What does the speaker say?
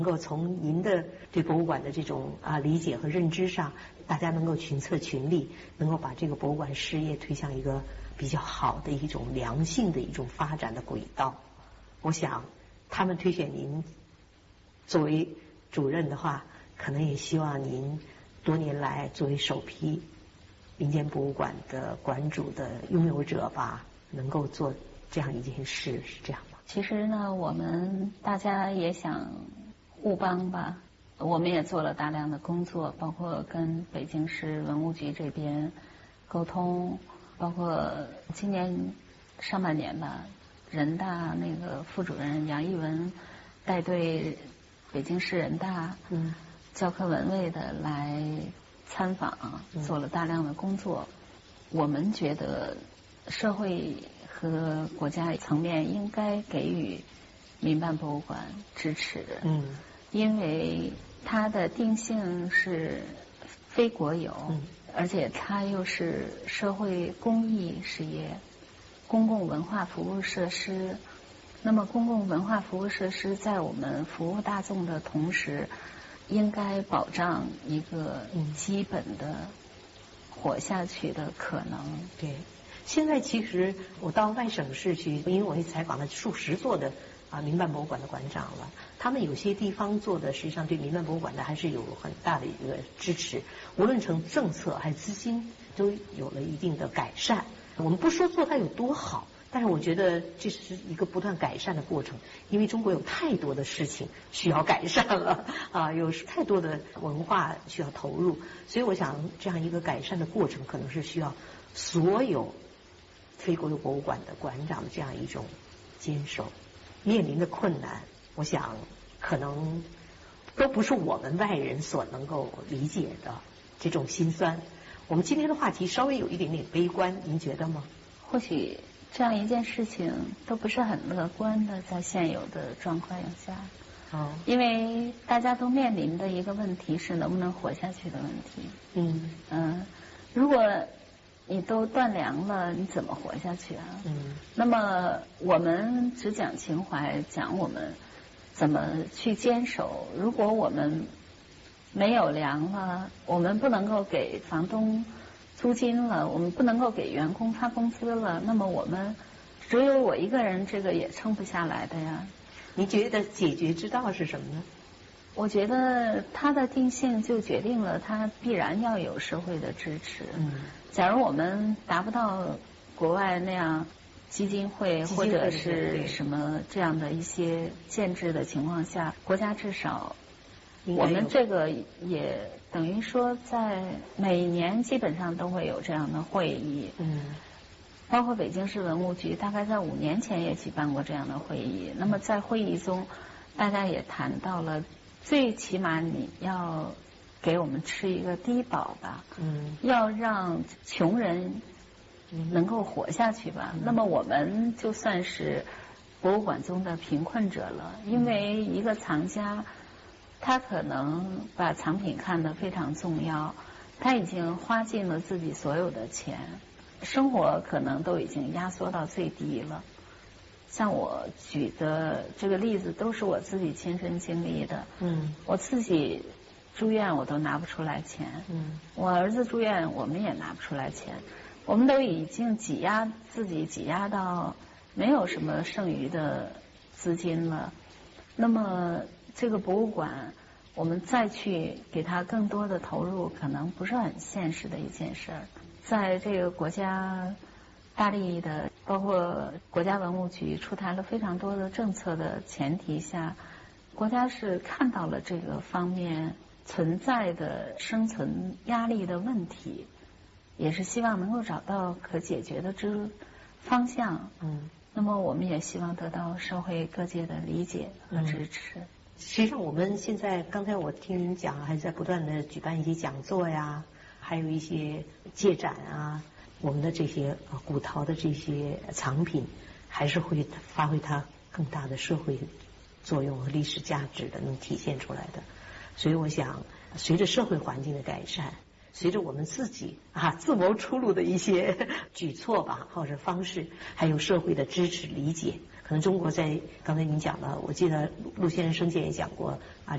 能够从您的对博物馆的这种理解和认知上，大家能够群策群力，能够把这个博物馆事业推向一个比较好的一种良性的一种发展的轨道。我想他们推选您作为主任的话，可能也希望您多年来作为首批民间博物馆的馆主的拥有者吧，能够做这样一件事，是这样吗？ 其实呢，我们大家也想互帮吧，我们也做了大量的工作，包括跟北京市文物局这边沟通，包括今年上半年吧，人大那个副主任杨一文带队北京市人大教科文卫的来参访，做了大量的工作。我们觉得社会和国家层面应该给予民办博物馆支持，因为它的定性是非国有，而且它又是社会公益事业、公共文化服务设施。那么公共文化服务设施在我们服务大众的同时，应该保障一个基本的活下去的可能。 对，现在其实我到外省市去，因为我也采访了数十座的民办博物馆的馆长了，他们有些地方做的实际上对民办博物馆的还是有很大的一个支持，无论从政策还是资金都有了一定的改善。我们不说做它有多好，但是我觉得这是一个不断改善的过程，因为中国有太多的事情需要改善了有太多的文化需要投入，所以我想这样一个改善的过程可能是需要所有非国有博物馆的馆长的这样一种坚守。面临的困难，我想可能都不是我们外人所能够理解的这种心酸。我们今天的话题稍微有一点点悲观，您觉得吗？ 或许这样一件事情都不是很乐观的，在现有的状况下，因为大家都面临的一个问题是能不能活下去的问题。如果你都断粮了，你怎么活下去啊？那么我们只讲情怀，讲我们怎么去坚守。如果我们没有粮了，我们不能够给房东租金了，我们不能够给员工发工资了，那么我们只有我一个人这个也撑不下来的呀。 你觉得解决之道是什么呢？ 我觉得它的定性就决定了它必然要有社会的支持。假如我们达不到国外那样基金会或者是什么这样的一些建制的情况下，国家至少我们这个也等于说在每年基本上都会有这样的会议。包括北京市文物局大概在5年前也举办过这样的会议。那么在会议中大家也谈到了，最起码你要给我们吃一个低保吧，要让穷人能够活下去吧。那么我们就算是博物馆中的贫困者了，因为一个藏家他可能把藏品看得非常重要，他已经花尽了自己所有的钱，生活可能都已经压缩到最低了。像我举的这个例子都是我自己亲身经历的。我自己住院我都拿不出来钱，我儿子住院我们也拿不出来钱，我们都已经自己挤压到没有什么剩余的资金了。那么这个博物馆我们再去给它更多的投入，可能不是很现实的一件事儿。在这个国家大力的，包括国家文物局出台了非常多的政策的前提下，国家是看到了这个方面存在的生存压力的问题，也是希望能够找到可解决的方向。那么我们也希望得到社会各界的理解和支持。 实际上我们现在刚才我听您讲，还在不断的举办一些讲座呀，还有一些借展啊，我们的这些古陶的这些藏品还是会发挥它更大的社会作用和历史价值的，能体现出来的。所以我想随着社会环境的改善，随着我们自己自谋出路的一些举措吧，或者方式，还有社会的支持理解，可能中国在刚才您讲了，我记得陆先生生前也讲过